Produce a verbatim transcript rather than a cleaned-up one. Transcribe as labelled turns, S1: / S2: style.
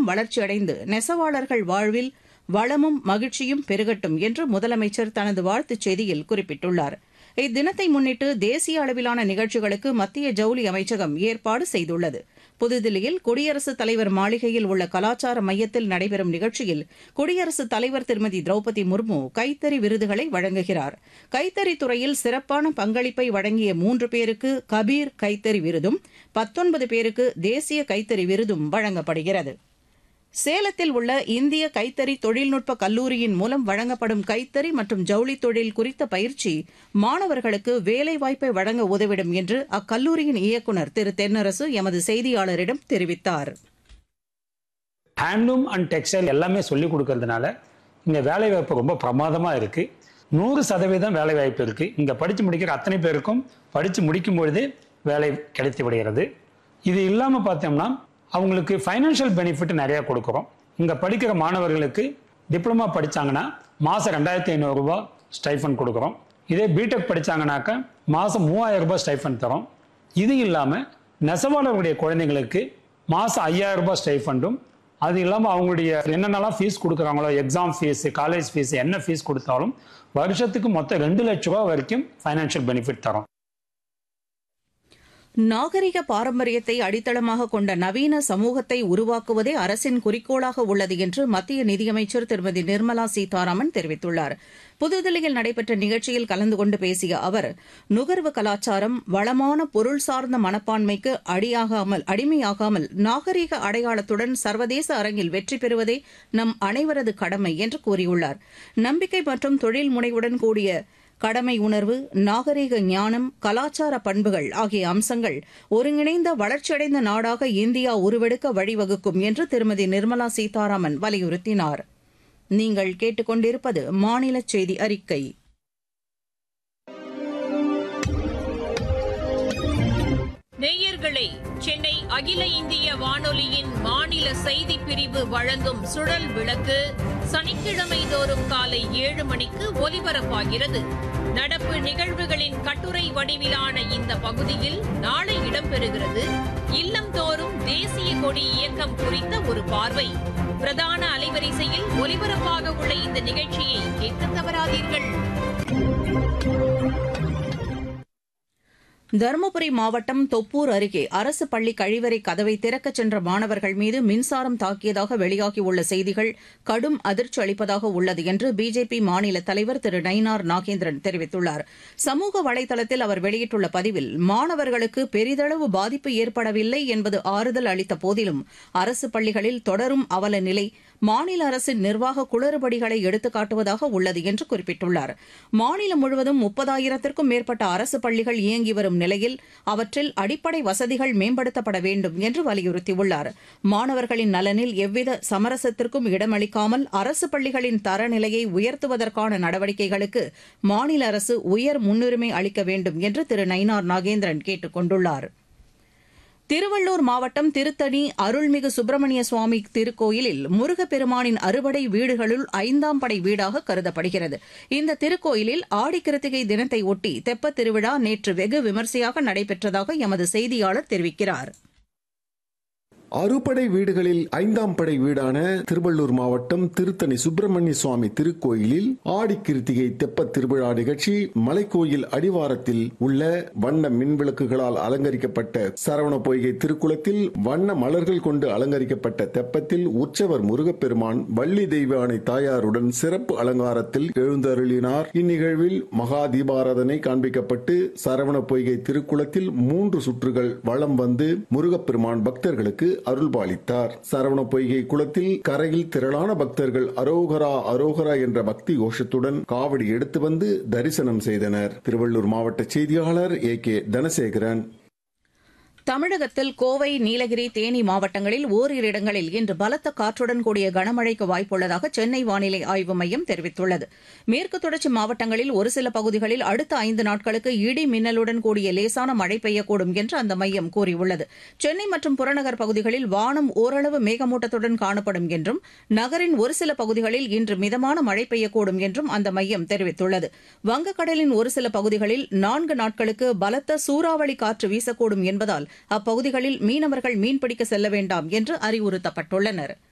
S1: மேலும் வளர்ச்சியடைந்து நெசவாளர்கள் வாழ்வில் வளமும் மகிழ்ச்சியும் பெருகட்டும் என்று முதலமைச்சர் தனது வாழ்த்துச் செய்தியில் குறிப்பிட்டுள்ளார். இத்தினத்தை முன்னிட்டு தேசிய அளவிலான நிகழ்ச்சிகளுக்கு மத்திய ஜவுளி அமைச்சகம் ஏற்பாடு செய்துள்ளது. புதுதில்லியில் குடியரசுத் தலைவர் மாளிகையில் உள்ள கலாச்சார மையத்தில் நடைபெறும் நிகழ்ச்சியில் குடியரசுத் தலைவர் திருமதி திரௌபதி முர்மு கைத்தறி விருதுகளை வழங்குகிறார். கைத்தறி துறையில் சிறப்பான பங்களிப்பை வழங்கிய மூன்று பேருக்கு கபீர் கைத்தறி விருதும் பத்தொன்பது பேருக்கு தேசிய கைத்தறி விருதும் வழங்கப்படுகிறது. சேலத்தில் உள்ள இந்திய கைத்தறி தொழில்நுட்ப கல்லூரியின் மூலம் வழங்கப்படும் கைத்தறி மற்றும் ஜவுளி தொழில் குறித்த பயிற்சி மாணவர்களுக்கு வேலைவாய்ப்பை வழங்க உதவிடும் என்று அக்கல்லூரியின் இயக்குநர் திரு தென்னரசு எமது செய்தியாளரிடம் தெரிவித்தார்.
S2: ஹேண்ட்லூம் அண்ட் டெக்ஸ்டைல் எல்லாமே சொல்லிக் கொடுக்கறதுனால இங்க வேலைவாய்ப்பு ரொம்ப பிரமாதமா இருக்கு. நூறு சதவீதம் வேலைவாய்ப்பு இருக்கு. இங்க படிச்சு முடிக்கிற அத்தனை பேருக்கும் படிச்சு முடிக்கும் பொழுதே வேலை கிடைத்து விடுகிறது. இது இல்லாம பார்த்தோம்னா அவங்களுக்கு ஃபைனான்ஷியல் பெனிஃபிட் நிறைய கொடுக்குறோம். இங்கே படிக்கிற மாணவர்களுக்கு டிப்ளமா படித்தாங்கன்னா மாதம் ரெண்டாயிரத்தி ஐநூறு ரூபாய் ஸ்டைஃபன் கொடுக்குறோம். இதே பிடெக் படித்தாங்கனாக்கா மாதம் மூவாயிரம் ரூபாய் ஸ்டைஃபன் தரோம். இது இல்லாமல் நெசவாளர்களுடைய குழந்தைங்களுக்கு மாதம் ஐயாயிரம் ரூபாய் ஸ்டைஃபண்டும், அது இல்லாமல் அவங்களுடைய என்னென்னலாம் ஃபீஸ் கொடுக்குறாங்களோ, எக்ஸாம் ஃபீஸ், காலேஜ் ஃபீஸ், என்ன ஃபீஸ் கொடுத்தாலும் வருஷத்துக்கு மொத்தம் ரெண்டு லட்ச ரூபா வரைக்கும் ஃபைனான்ஷியல் பெனிஃபிட் தரோம்.
S1: நாகரிக பாரம்பரியத்தை அடித்தளமாக கொண்ட நவீன சமூகத்தை உருவாக்குவதே அரசின் குறிக்கோளாக உள்ளது என்று மத்திய நிதியமைச்சர் திருமதி நிர்மலா சீதாராமன் தெரிவித்துள்ளார். புதுதில்லியில் நடைபெற்ற நிகழ்ச்சியில் கலந்து கொண்டு பேசிய அவர், நுகர்வு கலாச்சாரம் வளமான பொருள் சார்ந்த மனப்பான்மைக்கு அடியாகாமல் அடிமையாகாமல் நாகரிக அடையாளத்துடன் சர்வதேச அரங்கில் வெற்றி பெறுவதே நம் அனைவரது கடமை என்று கூறியுள்ளார். நம்பிக்கை மற்றும் தொழில் முனைவுடன் கூடிய கடமை உணர்வு, நாகரிக ஞானம், கலாச்சார பண்புகள் ஆகிய அம்சங்கள் ஒருங்கிணைந்த வளர்ச்சியடைந்த நாடாக இந்தியா உருவெடுக்க வழிவகுக்கும் என்று திருமதி நிர்மலா சீதாராமன் வலியுறுத்தினார். நீங்கள் கேட்டுக்கொண்டிருப்பது மாநில செய்தி அறிக்கை.
S3: நேயர்களே, சென்னை அகில இந்திய வானொலியின் மாநில செய்திப் பிரிவு வழங்கும் சுழல் விளக்கு சனிக்கிழமை தோறும் காலை ஏழு மணிக்கு ஒலிபரப்பாகிறது. நடப்பு நிகழ்வுகளின் கட்டுரை வடிவிலான இந்த பகுதியில் நாளை இடம்பெறுகிறது இல்லம்தோறும் தேசிய கொடி இயக்கம் குறித்த ஒரு பார்வை. பிரதான அலைவரிசையில் ஒலிபரப்பாக உள்ள இந்த நிகழ்ச்சியை கேட்க தவறாதீர்கள்.
S1: தருமபுரி மாவட்டம் தொப்பூர் அருகே அரசு பள்ளி கழிவறை கதவை திறக்கச் சென்ற மாணவர்கள் மீது மின்சாரம் தாக்கியதாக வெளியாகியுள்ள செய்திகள் கடும் அதிர்ச்சி அளிப்பதாக உள்ளது என்று பிஜேபி மாநில தலைவர் திரு நயினார் நாகேந்திரன் தெரிவித்துள்ளார். சமூக வலைதளத்தில் அவர் வெளியிட்டுள்ள பதிவில், மாணவர்களுக்கு பெரிதளவு பாதிப்பு ஏற்படவில்லை என்பது ஆறுதல் அளித்த போதிலும் அரசு பள்ளிகளில் தொடரும் அவல நிலை மாநில அரசின் நிர்வாக குளறுபடிகளை எடுத்துக்காட்டுவதாக உள்ளது என்று குறிப்பிட்டுள்ளார். மாநிலம் முழுவதும் முப்பதாயிரத்திற்கும் மேற்பட்ட அரசு பள்ளிகள் இயங்கி வரும் நிலையில் அவற்றில் அடிப்படை வசதிகள் மேம்படுத்தப்பட வேண்டும் என்று வலியுறுத்தியுள்ளார். மாணவர்களின் நலனில் எவ்வித சமரசத்திற்கும் இடமளிக்காமல் அரசு பள்ளிகளின் தரநிலையை உயர்த்துவதற்கான நடவடிக்கைகளுக்கு மாநில அரசு உயர் முன்னுரிமை அளிக்க வேண்டும் என்று திரு நயினார் நாகேந்திரன் கேட்டுக் கொண்டுள்ளார். திருவள்ளூர் மாவட்டம் திருத்தணி அருள்மிகு சுப்பிரமணிய சுவாமி திருக்கோயிலில் முருகப்பெருமானின் அறுபடை வீடுகளுள் ஐந்தாம் படை வீடாக கருதப்படுகிறது. இந்த திருக்கோயிலில் ஆடிக்கிருத்திகை தினத்தை ஒட்டி தெப்பத் திருவிழா நேற்று வெகு விமரிசையாக நடைபெற்றதாக எமது செய்தியாளர் தெரிவிக்கிறார்.
S4: அறுபடை வீடுகளில் ஐந்தாம் படை வீடான திருவள்ளூர் மாவட்டம் திருத்தணி சுப்பிரமணிய சுவாமி திருக்கோயிலில் ஆடிக்கிருத்திகை தெப்பத் திருவிழா நிகழ்ச்சி மலைக்கோயில் அடிவாரத்தில் உள்ள வண்ண மின்விளக்குகளால் அலங்கரிக்கப்பட்ட சரவண பொய்கை திருக்குளத்தில் வண்ண மலர்கள் கொண்டு அலங்கரிக்கப்பட்ட தெப்பத்தில் உற்சவர் முருகப்பெருமான் வள்ளி தெய்வானை தாயாருடன் சிறப்பு அலங்காரத்தில் எழுந்தருளினார். இந்நிகழ்வில் மகா தீபாராதனை காண்பிக்கப்பட்டு சரவண பொய்கை திருக்குளத்தில் மூன்று சுற்றுகள் வலம் வந்து முருகப்பெருமான் பக்தர்களுக்கு அருள்பாலித்தார். சரவண பொய்கை குளத்தில் கரையில் திரளான பக்தர்கள் அரோகரா அரோகரா என்ற பக்தி கோஷத்துடன் காவடி எடுத்து வந்து தரிசனம் செய்தனர். திருவள்ளூர் மாவட்ட செய்தியாளர் ஏ கே தனசேகரன்.
S1: தமிழகத்தில் கோவை, நீலகிரி, தேனி மாவட்டங்களில் ஓரிரு இடங்களில் இன்று பலத்த காற்றுடன் கூடிய கனமழைக்கு வாய்ப்புள்ளதாக சென்னை வானிலை ஆய்வு மையம் தெரிவித்துள்ளது. மேற்கு தொடர்ச்சி மாவட்டங்களில் ஒரு சில பகுதிகளில் அடுத்த ஐந்து நாட்களுக்கு இடி மின்னலுடன் கூடிய லேசான மழை பெய்யக்கூடும் என்று அந்த மையம் கூறியுள்ளது. சென்னை மற்றும் புறநகர் பகுதிகளில் வானம் ஓரளவு மேகமூட்டத்துடன் காணப்படும் என்றும் நகரின் ஒரு சில பகுதிகளில் இன்று மிதமான மழை பெய்யக்கூடும் என்றும் அந்த மையம் தெரிவித்துள்ளது. வங்கக்கடலின் ஒரு சில பகுதிகளில் நான்கு நாட்களுக்கு பலத்த சூறாவளி காற்று வீசக்கூடும் என்பதால் அப்பகுதிகளில் மீனவர்கள் மீன்பிடிக்க செல்ல வேண்டாம் என்று அறிவுறுத்தப்பட்டுள்ளனர்.